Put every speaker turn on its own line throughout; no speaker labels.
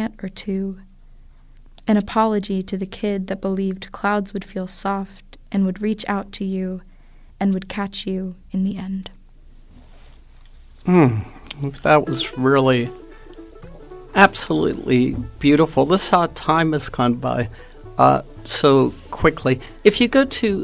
sonnet or two. An apology to the kid that believed clouds would feel soft and would reach out to you and would catch you in the end.
That was really absolutely beautiful. This time has gone by so quickly. If you go to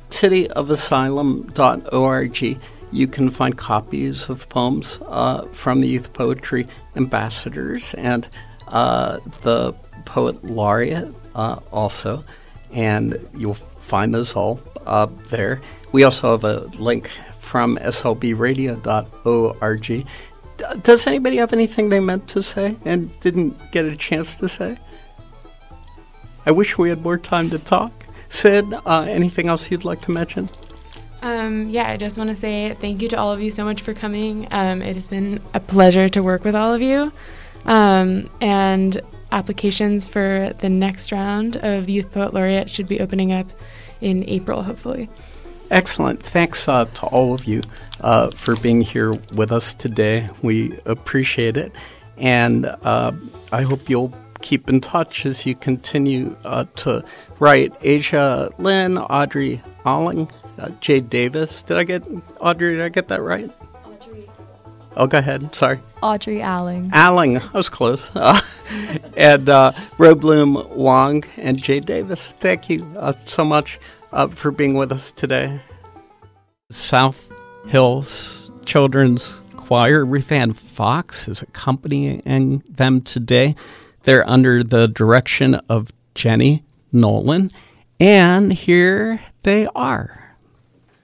cityofasylum.org, you can find copies of poems from the Youth Poetry Ambassadors and the Poet Laureate also, and you'll find us all there. We also have a link from slbradio.org. Does anybody have anything they meant to say and didn't get a chance to say? I wish we had more time to talk. Sid, anything else you'd like to mention?
I just want to say thank you to all of you so much for coming. It has been a pleasure to work with all of you. And applications for the next round of Youth Poet Laureate should be opening up in April, hopefully.
Excellent. Thanks to all of you for being here with us today. We appreciate it. And I hope you'll keep in touch as you continue to write. Asia Lynn, Audrey Alling, Jade Davis. Did I get that right? Audrey. Oh, go ahead. Sorry.
Audrey Alling.
Alling. I was close. And Robloom Wong and Jade Davis. Thank you so much for being with us today. South Hills Children's Choir, Ruth Ann Fox is accompanying them today. They're under the direction of Jenny Nolan, and here they are.